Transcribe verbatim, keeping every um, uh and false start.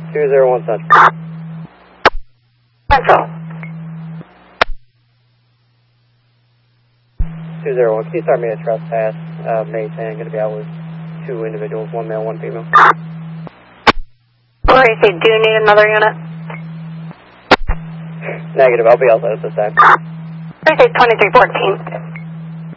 two zero one Central. Central. two zero one, can you start me a trespass? Uh, May ten, going to be out with two individuals, one male, one female. Or you say, do you need another unit? Negative, I'll be outside at this time. I say twenty-three fourteen.